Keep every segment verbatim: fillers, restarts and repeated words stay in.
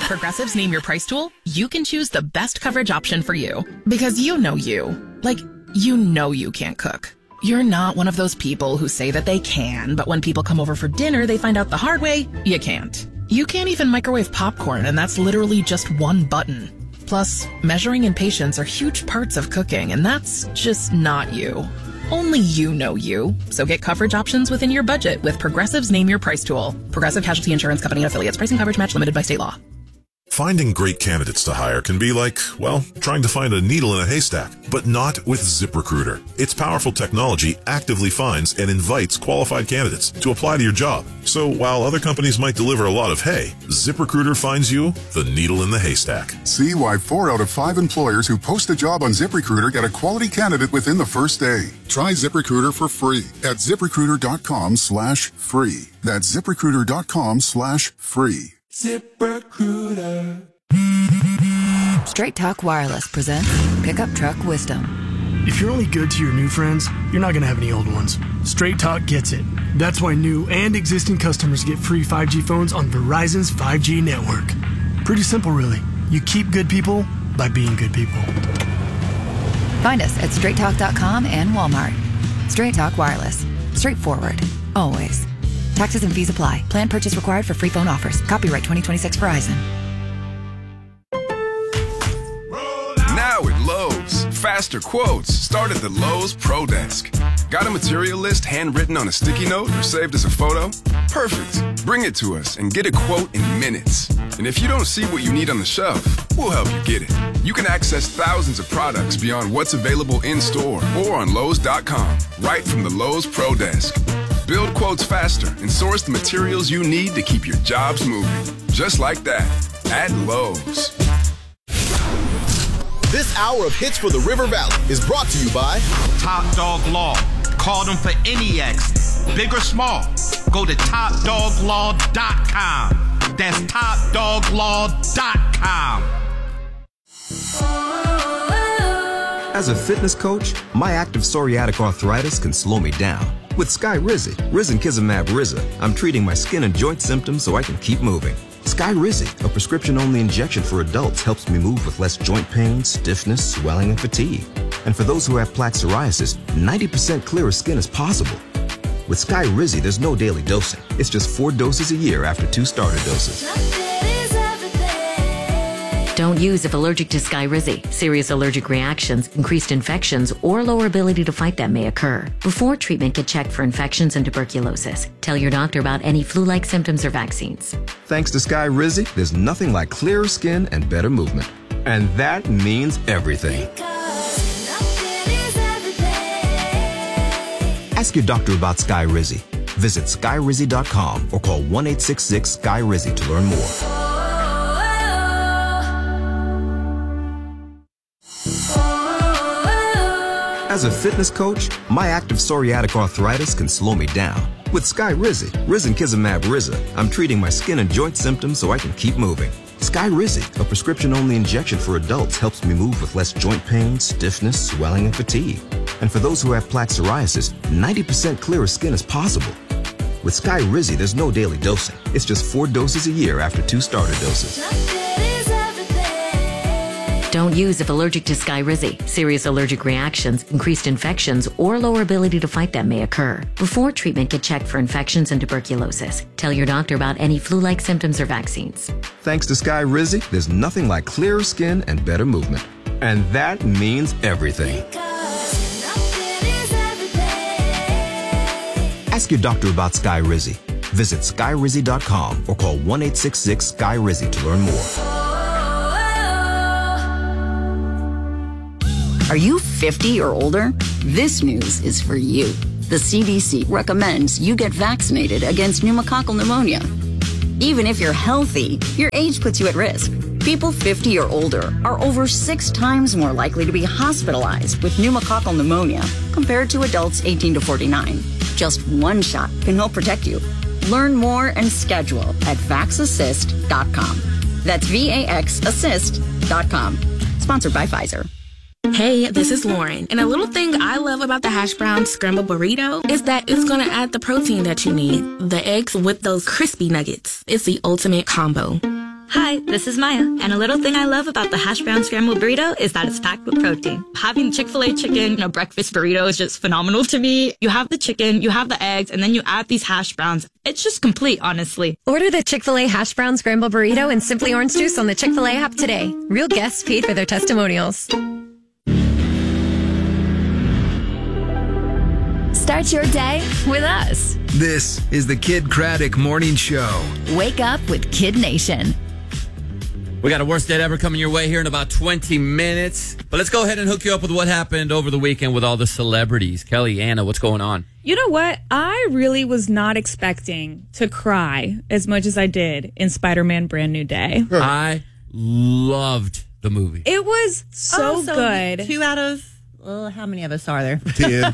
Progressive's Name Your Price tool, you can choose the best coverage option for you. Because you know you. Like, you know you can't cook. You're not one of those people who say that they can, but when people come over for dinner, they find out the hard way, you can't. You can't even microwave popcorn, and that's literally just one button. Plus, measuring and patience are huge parts of cooking, and that's just not you. Only you know you. So get coverage options within your budget with Progressive's Name Your Price tool. Progressive Casualty Insurance Company and Affiliates. Pricing coverage match limited by state law. Finding great candidates to hire can be like, well, trying to find a needle in a haystack, but not with ZipRecruiter. Its powerful technology actively finds and invites qualified candidates to apply to your job. So while other companies might deliver a lot of hay, ZipRecruiter finds you the needle in the haystack. See why four out of five employers who post a job on ZipRecruiter get a quality candidate within the first day. Try ZipRecruiter for free at ZipRecruiter.com slash free. That's ZipRecruiter.com slash free. ZipRecruiter. Straight Talk Wireless presents Pickup Truck Wisdom. If you're only good to your new friends, you're not going to have any old ones. Straight Talk gets it. That's why new and existing customers get free five G phones on Verizon's five G network. Pretty simple, really. You keep good people by being good people. Find us at straight talk dot com and Walmart. Straight Talk Wireless. Straightforward. Always. Taxes and fees apply. Plan purchase required for free phone offers. Copyright twenty twenty-six Verizon. Now at Lowe's, faster quotes start at the Lowe's Pro Desk. Got a material list handwritten on a sticky note or saved as a photo? Perfect. Bring it to us and get a quote in minutes. And if you don't see what you need on the shelf, we'll help you get it. You can access thousands of products beyond what's available in-store or on Lowe's dot com, right from the Lowe's Pro Desk. Build quotes faster and source the materials you need to keep your jobs moving. Just like that, at Lowe's. This hour of Hits for the River Valley is brought to you by Top Dog Law. Call them for any accident, big or small. Go to top dog law dot com. That's top dog law dot com. As a fitness coach, my active psoriatic arthritis can slow me down. With Skyrizi, Risankizumab Riza, I'm treating my skin and joint symptoms so I can keep moving. Skyrizi, a prescription-only injection for adults, helps me move with less joint pain, stiffness, swelling, and fatigue. And for those who have plaque psoriasis, ninety percent clearer skin is possible. With Skyrizi, there's no daily dosing. It's just four doses a year after two starter doses. Don't use if allergic to Skyrizi. Serious allergic reactions, increased infections, or lower ability to fight them may occur. Before treatment, get checked for infections and tuberculosis. Tell your doctor about any flu-like symptoms or vaccines. Thanks to Skyrizi, there's nothing like clearer skin and better movement. And that means everything. Ask your doctor about Skyrizi. Visit Skyrizi dot com or call one eight six six Sky Rizi to learn more. As a fitness coach, my active psoriatic arthritis can slow me down. With Skyrizi, Risankizumab Riza, I'm treating my skin and joint symptoms so I can keep moving. Skyrizi, a prescription-only injection for adults, helps me move with less joint pain, stiffness, swelling, and fatigue. And for those who have plaque psoriasis, ninety percent clearer skin is possible. With Skyrizi, there's no daily dosing. It's just four doses a year after two starter doses. Don't use if allergic to Skyrizi. Serious allergic reactions, increased infections, or lower ability to fight them may occur. Before treatment, get checked for infections and tuberculosis. Tell your doctor about any flu-like symptoms or vaccines. Thanks to Skyrizi, there's nothing like clearer skin and better movement. And that means everything. Ask your doctor about Skyrizi. Visit Skyrizi dot com or call one eight six six Sky Rizi to learn more. Are you fifty or older? This news is for you. The C D C recommends you get vaccinated against pneumococcal pneumonia. Even if you're healthy, your age puts you at risk. People fifty or older are over six times more likely to be hospitalized with pneumococcal pneumonia compared to adults eighteen to forty-nine. Just one shot can help protect you. Learn more and schedule at vax assist dot com. That's V A X assist dot com. Sponsored by Pfizer. Hey, this is Lauren, and a little thing I love about the hash brown scramble burrito is that it's going to add the protein that you need. The eggs with those crispy nuggets. It's the ultimate combo. Hi, this is Maya, and a little thing I love about the hash brown scrambled burrito is that it's packed with protein. Having Chick-fil-A chicken in a breakfast burrito is just phenomenal to me. You have the chicken, you have the eggs, and then you add these hash browns. It's just complete, honestly. Order the Chick-fil-A hash brown scrambled burrito and Simply Orange Juice on the Chick-fil-A app today. Real guests paid for their testimonials. Start your day with us. This is the Kid Craddock Morning Show. Wake up with Kid Nation. We got a worst date ever coming your way here in about twenty minutes. But let's go ahead and hook you up with what happened over the weekend with all the celebrities. Kelly, Anna, what's going on? You know what? I really was not expecting to cry as much as I did in Spider-Man Brand New Day. I loved the movie. It was so, oh, so good. Two out of, well, how many of us are there? Ten.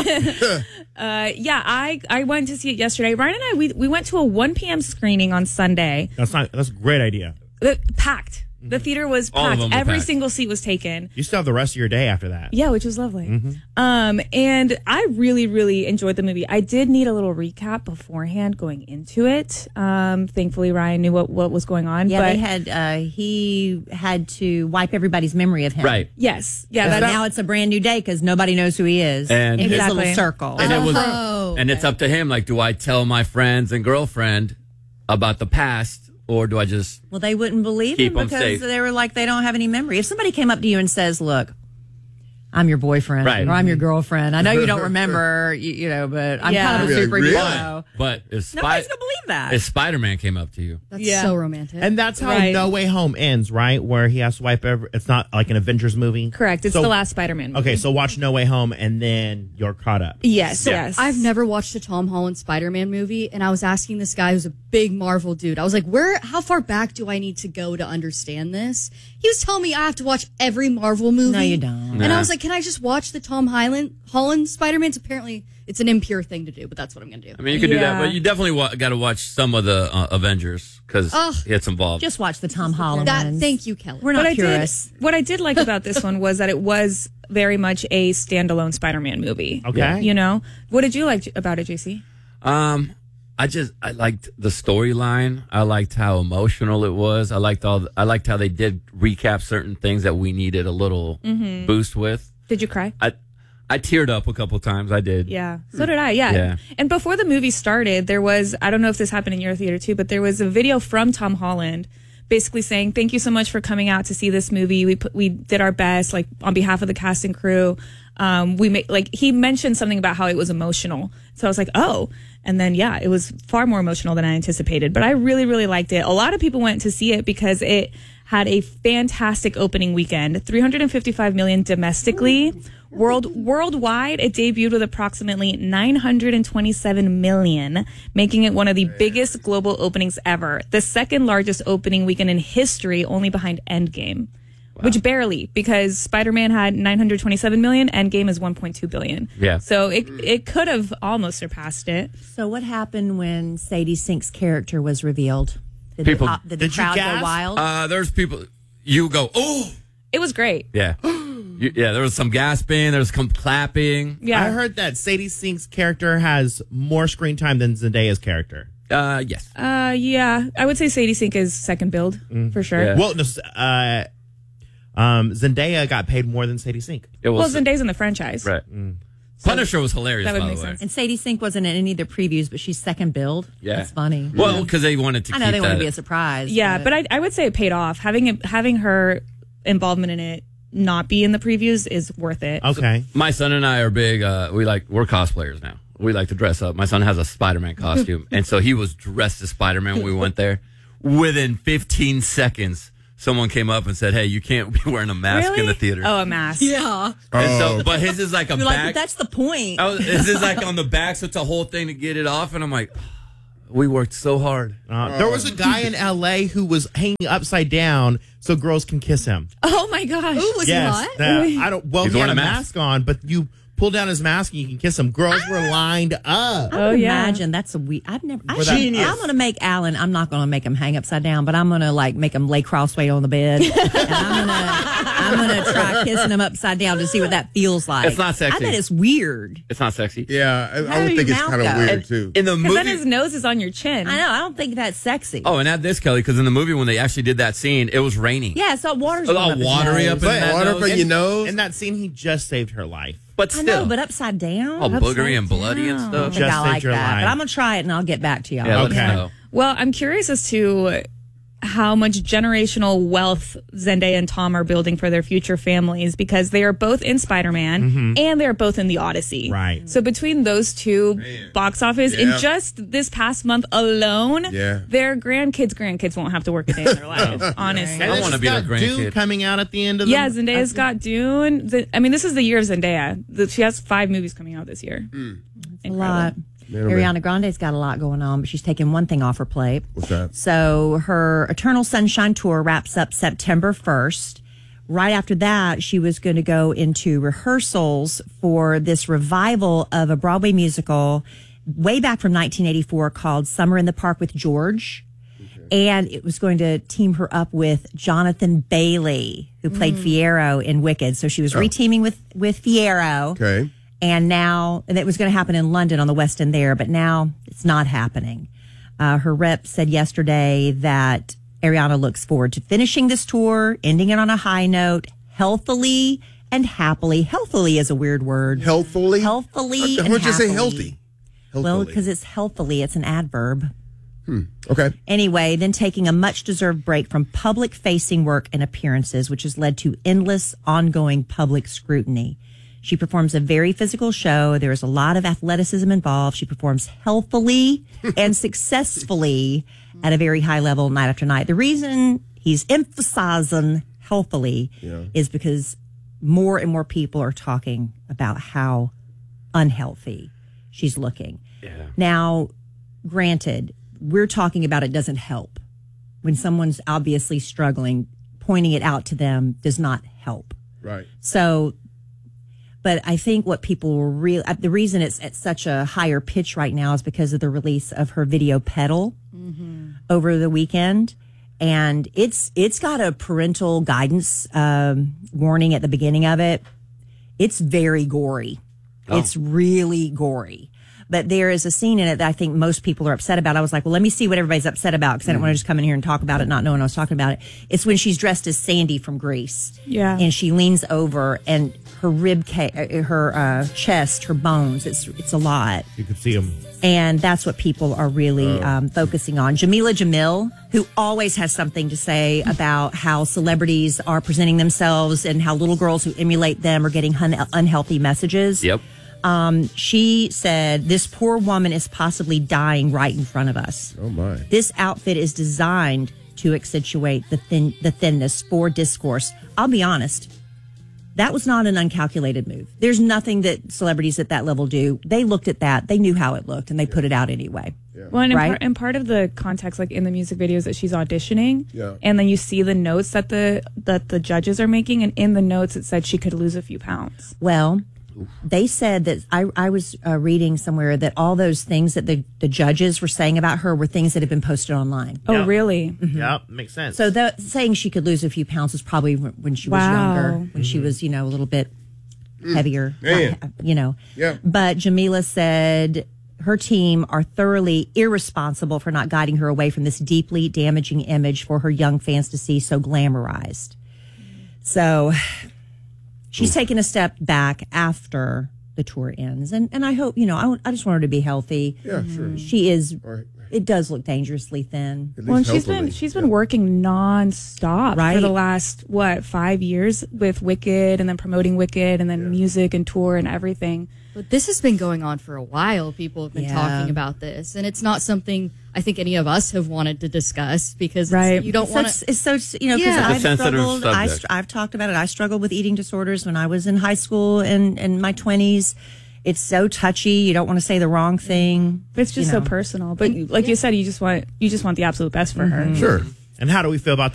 uh, yeah, I, I went to see it yesterday. Ryan and I, we, we went to a one p.m. screening on Sunday. That's not. That's a great idea. Uh, packed. The theater was All of packed. them were Every packed. single seat was taken. You still have the rest of your day after that. Yeah, which was lovely. Mm-hmm. Um, and I really, really enjoyed the movie. I did need a little recap beforehand going into it. Um, thankfully, Ryan knew what, what was going on. Yeah, but they had. Uh, he had to wipe everybody's memory of him. Right. Yes. Yeah. So That's, now it's a brand new day because nobody knows who he is. And in his Exactly. little circle. And it was, Oh. and it's up to him. Like, do I tell my friends and girlfriend about the past, or do I just Well, they wouldn't believe Keep him 'em because safe. they were like, they don't have any memory. If somebody came up to you and says, look, I'm your boyfriend Right. or I'm your girlfriend. I know you don't remember, you, you know, but I'm Yeah. kind of a Yeah, superhero. But if, Spy- Nobody's going to believe that. if Spider-Man came up to you, That's Yeah. so romantic. And that's how Right. No Way Home ends, right? Where he has to wipe every. It's not like an Avengers movie. correct. It's So- the last Spider-Man movie. Okay, so watch No Way Home, and then you're caught up. Yes, Yeah. yes. I've never watched a Tom Holland Spider-Man movie, and I was asking this guy who's a big Marvel dude. I was like, "Where? How far back do I need to go to understand this?" He was telling me I have to watch every Marvel movie. No, you don't. And Nah. I was like, "Can I just watch the Tom Holland Holland Spider-Man's?" Apparently, it's an impure thing to do, but that's what I'm going to do. I mean, you could do that, Yeah. but you definitely wa- got to watch some of the uh, Avengers because Ugh. it's involved. Just watch the Tom Holland That, ones. thank you, Kelly. We're What not I purists. did, what I did like about this one was that it was very much a standalone Spider-Man movie. Okay. You know? What did you like about it, J C? Um, I just I liked the storyline. I liked how emotional it was. I liked all. The, I liked how they did recap certain things that we needed a little Mhm. boost with. Did you cry? I I teared up a couple times. I did. Yeah, so did I. Yeah. Yeah. And before the movie started, there was, I don't know if this happened in your theater too, but there was a video from Tom Holland basically saying, "Thank you so much for coming out to see this movie. We put, we did our best, like on behalf of the cast and crew." Um, we made, like, he mentioned something about how it was emotional. So I was like, oh, and then, yeah, it was far more emotional than I anticipated, but I really, really liked it. A lot of people went to see it because it had a fantastic opening weekend, three hundred fifty-five million domestically. World worldwide, it debuted with approximately nine hundred twenty-seven million, making it one of the biggest global openings ever. The second largest opening weekend in history, only behind Endgame, which barely, because Spider-Man had nine hundred twenty-seven million, Endgame is one point two billion. Yeah. So it it could have almost surpassed it. So what happened when Sadie Sink's character was revealed? Did People- the, did the Did you crowd go gasp? wild? Uh, there's people. You go. Oh. It was great. Yeah. You- yeah. There was some gasping. There was some clapping. Yeah. I heard that Sadie Sink's character has more screen time than Zendaya's character. Uh, yes. Uh, yeah, I would say Sadie Sink is second build for sure. Well, no, uh, um, Zendaya got paid more than Sadie Sink. It Well, was Zendaya's in the franchise. right. Punisher was hilarious. That would by make the way. sense. And Sadie Sink wasn't in any of the previews, but she's second build. Yeah. That's funny. Well, because they wanted to. I know keep they want that- to be a surprise. Yeah, but I, I would say it paid off. Having it, having her involvement in it not be in the previews is worth it. Okay. My son and I are big. Uh, we like we're cosplayers now. We like to dress up. My son has a Spider-Man costume, and so he was dressed as Spider-Man when we went there. Within fifteen seconds, someone came up and said, "Hey, you can't be wearing a mask Really? in the theater." Oh, a mask. Yeah. And so, but his is like a You're like, back. but that's the point. I was, his is like on the back, so it's a whole thing to get it off. And I'm like, we worked so hard. Uh, there was a guy in L A who was hanging upside down so girls can kiss him. Oh my gosh. Ooh, was yes, he hot? that- I don't. Well, He's he had wearing a a mask. mask. on, but you pull down his mask and you can kiss him. Girls were lined up. I Oh, would yeah. imagine that's a we. I've never. I For that- should, I'm going to make Alan. I'm not going to make him hang upside down, but I'm going to like make him lay cross-legged on the bed, and I'm going to I'm going to try kissing him upside down to see what that feels like. It's not sexy. I bet it's weird. It's not sexy. Yeah, I, How I would do think your it's mouth kind of go? weird And too. in the Because then movie, his nose is on your chin. I know. I don't think that's sexy. oh, and add this, Kelly, because in the movie when they actually did that scene, it was raining. Yeah, so water's It was going all up his watery nose. up in But that water nose. from your nose. In that scene, he just saved her life. But I still, know, but upside down. all Upside boogery and bloody and down. stuff. I think Just I saved like your that, life. but I'm gonna try it and I'll get back to y'all. Yeah, let Okay. us know. Well, I'm curious as to how much generational wealth Zendaya and Tom are building for their future families because they are both in Spider-Man Mhm. and they're both in The Odyssey. Right. So between those two box office, in Yeah. just this past month alone, Yeah. their grandkids' grandkids won't have to work a day in their life, honestly. And I then wanna she's be the got Dune grandkid. coming out at the end of the Yeah, Zendaya's got Dune. The- I mean, this is the year of Zendaya. The- She has five movies coming out this year. A lot. Man, oh, man. Ariana Grande's got a lot going on, but she's taking one thing off her plate. What's that? So her Eternal Sunshine Tour wraps up September first. Right after that, she was going to go into rehearsals for this revival of a Broadway musical way back from nineteen eighty-four called Summer in the Park with George. And it was going to team her up with Jonathan Bailey, who played Fiyero in Wicked. So she was reteaming with, with Fiyero. Okay. And now, and it was going to happen in London on the West End there, but now it's not happening. Uh, her rep said yesterday that Ariana looks forward to finishing this tour, ending it on a high note, healthily and happily. Healthily is a weird word. Healthfully? Healthily Why and don't you say happily. healthy? Well, Healthfully. because it's healthily, it's an adverb. Hmm. Okay. Anyway, then taking a much deserved break from public facing work and appearances, which has led to endless ongoing public scrutiny. She performs a very physical show. There is a lot of athleticism involved. She performs healthily and successfully at a very high level night after night. The reason he's emphasizing healthily Yeah. is because more and more people are talking about how unhealthy she's looking. Yeah. Now, granted, we're talking about it doesn't help. When someone's obviously struggling, pointing it out to them does not help. Right. So, but I think what people were real, uh, the reason it's at such a higher pitch right now is because of the release of her video Pedal over the weekend. And it's, it's got a parental guidance, um, warning at the beginning of it. It's very gory. Oh. It's really gory. But there is a scene in it that I think most people are upset about. I was like, well, let me see what everybody's upset about because I don't want to just come in here and talk about it, not knowing I was talking about it. It's when she's dressed as Sandy from Grease. Yeah. And she leans over and her rib, ca- uh, her uh, chest, her bones, it's it's a lot. You could see him. And that's what people are really Oh. um, focusing on. Jamila Jamil, who always has something to say about how celebrities are presenting themselves and how little girls who emulate them are getting un- unhealthy messages. Yep. Um, she said, this poor woman is possibly dying right in front of us. Oh my. This outfit is designed to accentuate the thin, the thinness for discourse. I'll be honest. That was not an uncalculated move. There's nothing that celebrities at that level do. They looked at that. They knew how it looked and they put it out anyway. Well, and, in Right? part, and part of the context, like in the music videos that she's auditioning, Yeah. and then you see the notes that the that the judges are making, and in the notes it said she could lose a few pounds. Well, they said that I, I was uh, reading somewhere that all those things that the, the judges were saying about her were things that had been posted online. Oh, Yep. really? Yep, makes sense. So the saying she could lose a few pounds was probably when she was Wow. younger, when she was, you know, a little bit heavier, Man. uh, you know. Yeah. But Jamila said her team are thoroughly irresponsible for not guiding her away from this deeply damaging image for her young fans to see so glamorized. So she's taken a step back after the tour ends. And, and I hope, you know, I, I just want her to be healthy. Yeah, sure. She is, Right. it does look dangerously thin. At Well, and least she's been healthily. she's been working nonstop Right. for the last what five years with Wicked, and then promoting Wicked, and then music and tour and everything. But this has been going on for a while. People have been Yeah. talking about this, and it's not something I think any of us have wanted to discuss because Right. It's it's, you don't so, want to. it's so, you know, because Yeah. I've It's a sensitive struggled, I, subject. I've talked about it. I struggled with eating disorders when I was in high school and in my twenties. It's so touchy. You don't want to say the wrong thing. It's just you know. so personal. But like you said, you just want you just want the absolute best for her. Sure. And how do we feel about